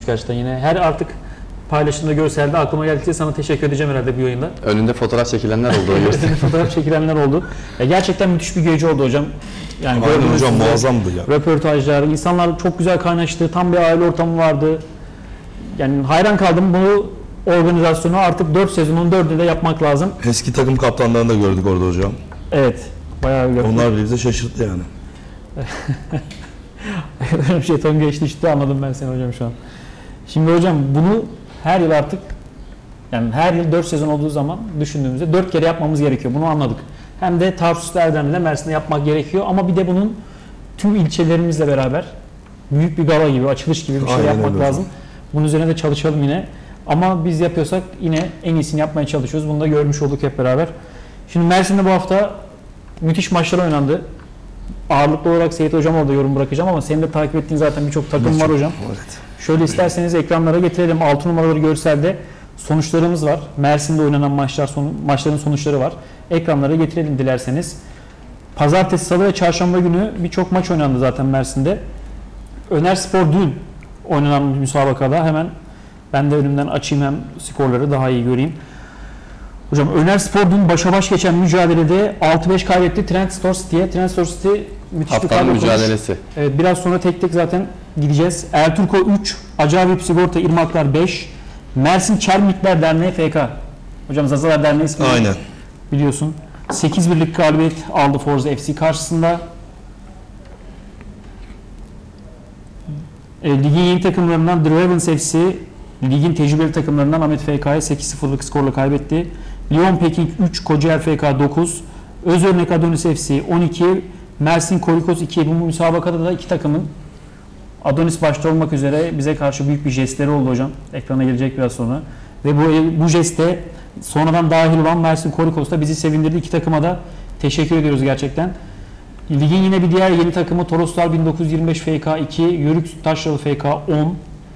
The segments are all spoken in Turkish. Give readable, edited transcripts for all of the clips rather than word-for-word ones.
gerçekten yine. Her artık paylaşımda, görselde aklıma geldikçe sana teşekkür edeceğim herhalde bu yayında. Önünde fotoğraf çekilenler oldu. Önünde fotoğraf çekilenler oldu. Gerçekten müthiş bir gece oldu hocam. Yani aynen hocam, muazzamdı ya. Röportajlar, insanlar çok güzel kaynaştı. Tam bir aile ortamı vardı. Yani hayran kaldım. Bu organizasyonu artık 4 sezonun 4'ünde de yapmak lazım. Eski takım kaptanlarını da gördük orada hocam. Evet. Bayağı gördük. Onlar bile bize şaşırttı yani. Jeton geçti işte, anladım ben seni hocam şu an. Şimdi hocam bunu her yıl artık, yani her yıl 4 sezon olduğu zaman düşündüğümüzde 4 kere yapmamız gerekiyor. Bunu anladık. Hem de Tarsus'ta, Erdemli'de, Mersin'de yapmak gerekiyor. Ama bir de bunun tüm ilçelerimizle beraber büyük bir gala gibi, açılış gibi bir şey yapmak lazım. Bunun üzerine de çalışalım yine. Ama biz yapıyorsak yine en iyisini yapmaya çalışıyoruz. Bunu da görmüş olduk hep beraber. Şimdi Mersin'de bu hafta müthiş maçlar oynandı. Ağırlıklı olarak Seyit Hocam orada yorum bırakacağım ama senin de takip ettiğin zaten birçok takım var hocam. Evet. Şöyle isterseniz ekranlara getirelim. 6 numaraları görselde sonuçlarımız var. Mersin'de oynanan maçların sonuçları var. Ekranlara getirelim dilerseniz. Pazartesi, Salı ve Çarşamba günü birçok maç oynandı zaten Mersin'de. Önerspor dün oynanan müsabakada, hemen ben de önümden açayım hem skorları daha iyi göreyim. Hocam Önerspor dün başa baş geçen mücadelede 6-5 kaybetti Trendstore City'ye. Trendstore City müthiş bir kadro mücadelesi. Evet, biraz sonra tek tek zaten gideceğiz. Erturko 3, Acayip Sigorta İrmaklar 5, Mersin Çermitler Derneği FK. Hocam Zazalar Derneği ismi. Aynen. Biliyorsun. 8-1'lik galibiyet aldı Forza FC karşısında. Ligin yeni takımlarından The Ravens FC, ligin tecrübeli takımlarından Ahmet FK'ya 8-0'lık skorla kaybetti. Lyon Peking 3, Kocaeli FK 9, Özörnek Adonis FC 12, Mersin Kolikos 2. Bu müsabakada da iki takımın, Adonis başta olmak üzere, bize karşı büyük bir jestleri oldu hocam. Ekrana gelecek biraz sonra. Ve bu jeste sonradan dahil olan Mersin Kolikos da bizi sevindirdi. İki takıma da teşekkür ediyoruz gerçekten. Ligin yine bir diğer yeni takımı Toroslar 1925 FK 2, Yörük Taşralı FK 10.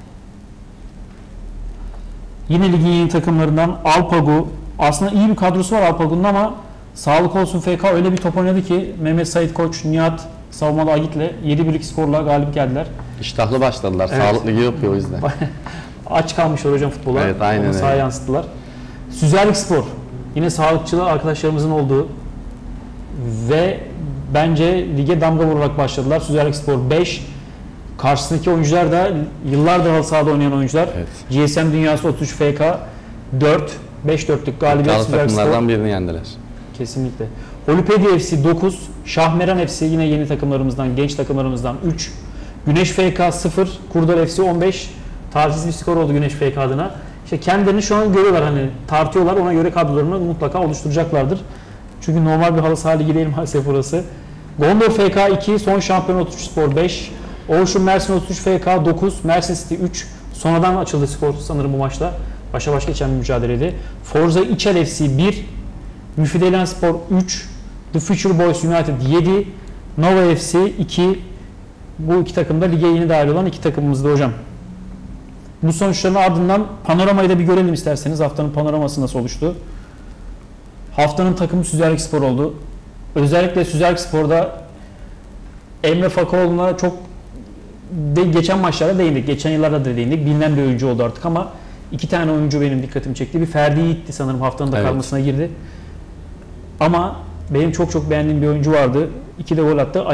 Yine ligin yeni takımlarından Alpagu. Aslında iyi bir kadrosu var Alpagu'nun ama sağlık olsun FK öyle bir top oynadı ki Mehmet Sait Koç, Nihat Savunmalı Agit'le 7-1'lik skorla galip geldiler. İştahlı başladılar. Evet. Sağlıklı yapıyor o yüzden. Aç kalmışlar hocam futbola. Evet, aynen öyle. Sahaya yansıttılar. Süzerlik Spor. Yine sağlıkçılar arkadaşlarımızın olduğu ve bence lige damga vurarak başladılar. Süzerlik Spor 5. Karşısındaki oyuncular da yıllardır halı sahada oynayan oyuncular. Evet. GSM Dünyası 33 FK 4. 5-4'lük galibiyet Süzerlik Spor. Takımlardan birini yendiler. Kesinlikle. Holipedi FC 9. Şahmeran FC yine yeni takımlarımızdan, genç takımlarımızdan 3. Güneş FK 0. Kurdal FC 15. Tarihsiz bir skor oldu Güneş FK adına. İşte kendilerini şu an görüyorlar, hani tartıyorlar, ona göre kadrolarını mutlaka oluşturacaklardır. Çünkü normal bir halı saha ligi değil maalesef burası. Gondor FK 2, son şampiyon 33 Spor 5. Ocean Mersin 33 FK 9, Mersin City 3. Sonradan açıldı skor sanırım bu maçta. Başa baş geçen bir mücadeleydi. Forza İçel FC 1, Müfidelen Spor 3, The Future Boys United 7, Nova FC 2. Bu iki takım da lige yeni dahil olan iki takımımızdı hocam. Bu sonuçların ardından panoramayı da bir görelim isterseniz. Haftanın panoraması nasıl oluştu? Haftanın takımı Süzerlik Spor oldu. Özellikle Süzerlik Spor'da Emre Fakaoğlu'na çok geçen maçlarda değindik. Geçen yıllarda da değindik. Bilinen bir oyuncu oldu artık ama iki tane oyuncu benim dikkatimi çekti. Bir Ferdi Yiğit'ti sanırım, haftanın da kalmasına girdi. Ama benim çok beğendiğim bir oyuncu vardı. 2 de gol attı.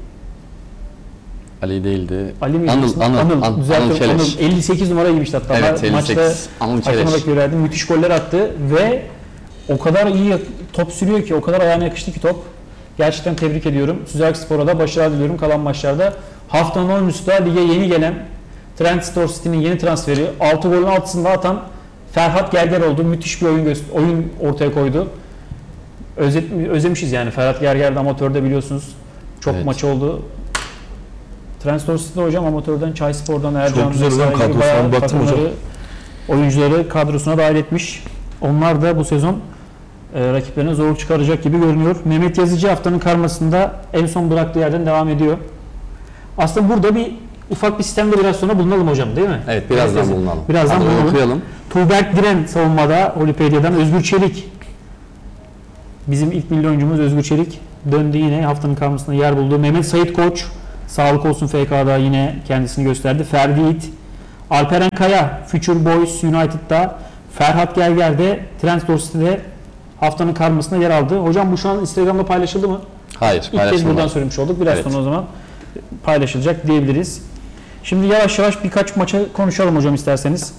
Ali değildi. Ali mi? Anıl Çeleş. 58 numara giymişti hatta. Evet, maçta Anıl Çeleş. olarak görüldü. Müthiş goller attı ve o kadar iyi top sürüyor ki, o kadar ayağına yakıştı ki top. Gerçekten tebrik ediyorum. Süzerlik Spor'a da başarılar diliyorum kalan maçlarda. Haftanın 10'usta lige yeni gelen Trendstore City'nin yeni transferi, 6 golün 6'sını da atan Ferhat Gerger oldu. Müthiş bir oyun ortaya koydu. Özlemişiz yani. Ferhat Gerger de amatörde biliyorsunuz. Çok maç oldu. Trendstore City'de hocam amatörden Çayspor'dan Ercan çok güzel hocam, kadrosuna baktım hocam. Oyuncuları kadrosuna dahil etmiş. Onlar da bu sezon rakiplerine zorluk çıkaracak gibi görünüyor. Mehmet Yazıcı haftanın karmasında en son bıraktığı yerden devam ediyor. Aslında burada bir ufak bir sistemde biraz sonra bulunalım hocam, değil mi? Evet, birazdan bulunalım. Birazdan bulunalım. Okuyalım. Tuğberk Diren savunmada Holipedia'dan, Özgür Çelik. Bizim ilk milli oyuncumuz Özgür Çelik döndü, yine haftanın karmasında yer buldu. Mehmet Sait Koç, sağlık olsun FK'da yine kendisini gösterdi. Ferdi Yiğit, Alperen Kaya Future Boys United'da, Ferhat Gerger de Trabzonspor'da City'de haftanın karmasında yer aldı. Hocam bu şu an Instagram'da paylaşıldı mı? Hayır, İlk kez paylaşılmaz. buradan söylemiş olduk. Biraz Evet. sonra o zaman paylaşılacak diyebiliriz. Şimdi yavaş yavaş birkaç maça konuşalım hocam isterseniz.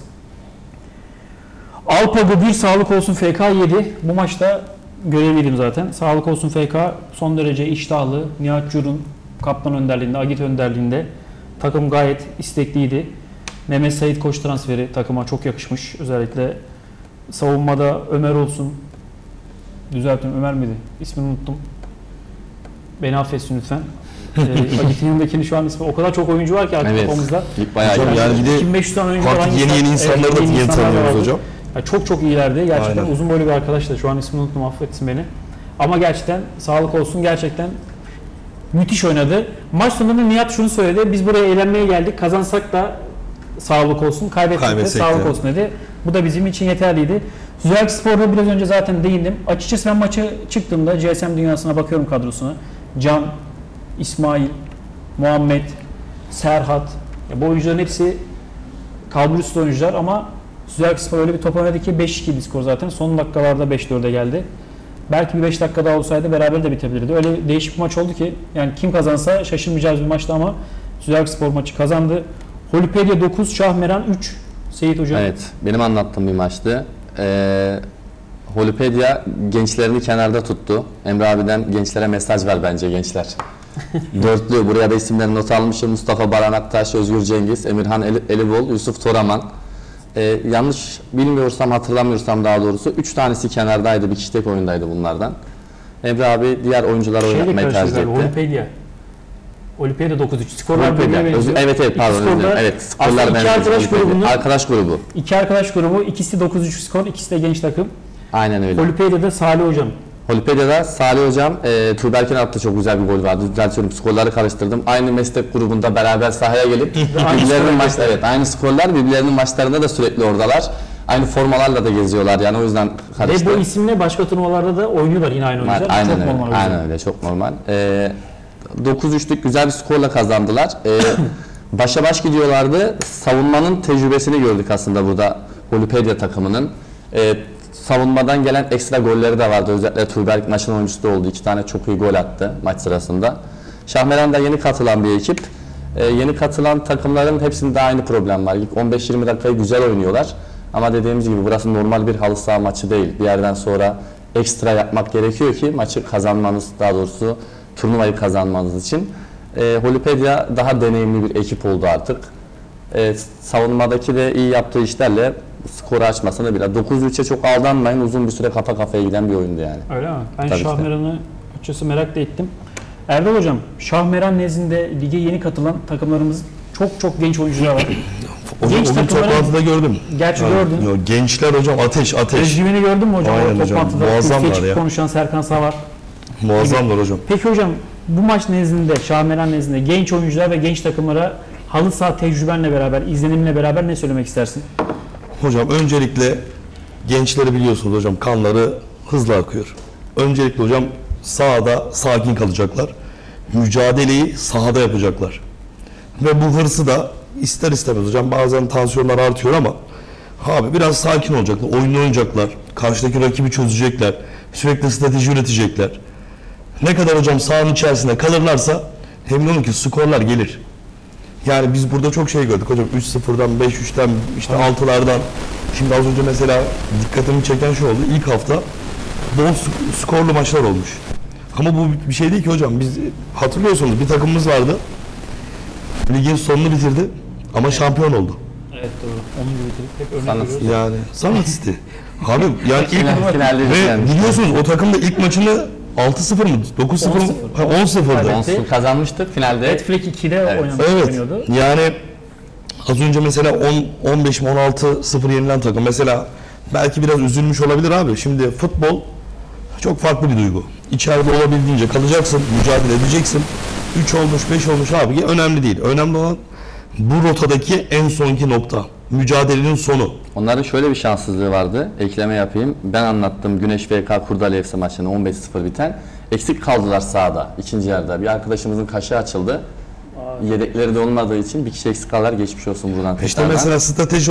Alpago 1, Sağlık Olsun FK 7. Bu maçta görevliydim zaten. Sağlık Olsun FK son derece iştahlı. Nihat Curun kaptan önderliğinde, Agit önderliğinde takım gayet istekliydi. Mehmet Sait Koç transferi takıma çok yakışmış. Özellikle savunmada Ömer olsun. Düzeltiyorum, Ömer miydi? İsmini unuttum. Beni affetsin lütfen. Agit'in yanındakini şu an ismi. O kadar çok oyuncu var ki artık Evet. kafamızda. İlk bayağı Hocam iyi. yani bir de 2500 tane oyuncu var. artık yeni Hangisi- insanları da Evet, yeni insanlar tanıyoruz vardı. hocam. Ya çok iyilerdi. Gerçekten Aynen. uzun boylu bir arkadaş da. Şu an ismini unuttum, affetsin beni. Ama gerçekten sağlık olsun, gerçekten müthiş oynadı. Maç sonunda Nihat şunu söyledi. Biz buraya eğlenmeye geldik. Kazansak da sağlık olsun, kaybetsek de Kaybetsek sağlık de. olsun dedi. Bu da bizim için yeterliydi. Züraç Spor'da biraz önce zaten değindim. Açıkçası ben maça çıktığımda GSM dünyasına bakıyorum kadrosuna. Can, İsmail, Muhammed, Serhat. Ya bu oyuncuların hepsi kadro üstü oyuncular ama Züraç Spor öyle bir top oynadı ki 5-2 bir skor zaten. Son dakikalarda 5-4'e geldi. Belki bir 5 dakika daha olsaydı beraber de bitebilirdi. Öyle değişik bir maç oldu ki yani kim kazansa şaşırmayacağız bir maçtı ama Züraç Spor maçı kazandı. Holipedia 9, Şahmeran 3. Seyit Hocam. Evet, benim anlattığım bir maçtı. Holipedia gençlerini kenarda tuttu. Emre abiden gençlere mesaj ver bence gençler. Dörtlü, buraya da isimlerini not almışım. Mustafa Baran Aktaş, Özgür Cengiz, Emirhan Elibol, Yusuf Toraman. Yanlış bilmiyorsam, hatırlamıyorsam daha doğrusu 3 tanesi kenardaydı, bir kişi tek oyundaydı bunlardan. Emre abi diğer oyuncuları Şeyle oynatmayı tercih karıştırdı etti. galiba, Holipedia. Holipedia 9-3. Skorlar Holipedia. birbirine benziyor. Evet İki pardon özür skorda- dilerim. Evet aslında skorlar iki benziyor. arkadaş Holipedia. grubunun Arkadaş grubu. iki arkadaş grubu, ikisi 9-3 skor, ikisi de genç takım. Aynen öyle. Holipedia'da Salih Hocam. Holipedia'da Salih Hocam, Tuğberk'in attığı çok güzel bir gol vardı. Düzeltiyorum, skorları karıştırdım. Aynı meslek grubunda beraber sahaya gelip birbirlerinin maçları, evet aynı skorlar, birbirlerinin maçlarında da sürekli oradalar. Aynı formalarla da geziyorlar yani o yüzden karıştı. Ve bu isimle başka turnuvalarda da oynuyorlar yine aynı oyuncular. Aynen Çok öyle. normal o yüzden. Aynen öyle, çok normal. 9-3'lük güzel bir skorla kazandılar. Başa baş gidiyorlardı. Savunmanın tecrübesini gördük aslında burada Holipedia takımının. Savunmadan gelen ekstra golleri de vardı. Özellikle Tuğberk maçın oyuncusu da oldu. 2 tane çok iyi gol attı maç sırasında. Şahmeran da yeni katılan bir ekip. Yeni katılan takımların hepsinde aynı problem var. İlk 15-20 dakikayı güzel oynuyorlar. Ama dediğimiz gibi burası normal bir halı saha maçı değil. Bir yerden sonra ekstra yapmak gerekiyor ki maçı kazanmanız, daha doğrusu turnuvayı kazanmanız için. Holipedia daha deneyimli bir ekip oldu artık. Savunmadaki de iyi yaptığı işlerle skoru açmasını bile. 9-3'e çok aldanmayın. Uzun bir süre kafa kafaya giden bir oyundu yani. Öyle mi? Ben Tabii ki de. Şahmeran'ı açıkçası merak da ettim. Erdal Hocam, Şahmeran nezdinde lige yeni katılan takımlarımız çok genç oyuncular var. Hocam Genç o gün takımların- toplantıda gördüm. Gerçi Yani, gördün. yo, gençler hocam ateş. Özgüveni gördün mü hocam? Aynen O hocam, toplantıda muazzamlar kürsüye çıkıp ya. konuşan Serkan Savar. Muazzamlar hocam. Peki hocam bu maç nezdinde, Şahmeran nezdinde genç oyuncular ve genç takımlara halı saha tecrübenle beraber, izlenimle beraber ne söylemek istersin? Hocam öncelikle gençleri biliyorsunuz hocam, kanları hızla akıyor. Öncelikle hocam sahada sakin kalacaklar. Mücadeleyi sahada yapacaklar. Ve bu hırsı da ister istemez hocam bazen tansiyonlar artıyor ama abi biraz sakin olacaklar, oyunu oynayacaklar, karşıdaki rakibi çözecekler, sürekli strateji üretecekler. Ne kadar hocam sahanın içerisinde kalırlarsa emin olun ki skorlar gelir. Yani biz burada çok şey gördük hocam, 3-0'dan, 5-3'ten, işte 6'lardan. Şimdi az önce mesela dikkatimi çeken şu oldu, ilk hafta bol skorlu maçlar olmuş. Ama bu bir şey değil ki hocam, biz hatırlıyorsunuz bir takımımız vardı, ligin sonunu bitirdi ama şampiyon oldu. Evet doğru. Onun gibi hep örnek Sanat. veriyoruz. Yani sanat siti. Abi yani Finalde ve yani. biliyorsunuz o takım da ilk maçını 6-0 mı? 9-0 mı? 10-0'dı. Evet. Onsuz kazanmıştık finalde. Red Flag 2'de Evet. Evet. oynuyordu. Yani az önce mesela 15 mi 16-0 yenilen takım mesela belki biraz üzülmüş olabilir abi. Şimdi futbol çok farklı bir duygu. İçeride olabildiğince kalacaksın, mücadele edeceksin. 3 olmuş, 5 olmuş abi önemli değil. Önemli olan bu rotadaki en sonki nokta. Mücadelenin sonu. Onların şöyle bir şanssızlığı vardı. Ekleme yapayım. Ben anlattım Güneş VK Kurdali FC maçını 15-0 biten. Eksik kaldılar sahada ikinci yarıda. Bir arkadaşımızın kaşı açıldı. yedekleri de olmadığı için bir kişi eksik kalırlar, geçmiş olsun buradan İşte tekrardan. mesela strateji